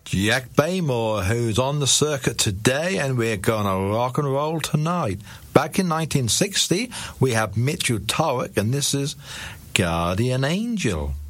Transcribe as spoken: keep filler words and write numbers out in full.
Jack Baymore, who's on the circuit today, and we're gonna rock and roll tonight. Back in nineteen sixty, we have Mitchell Torwick, and this is Guardian Angel.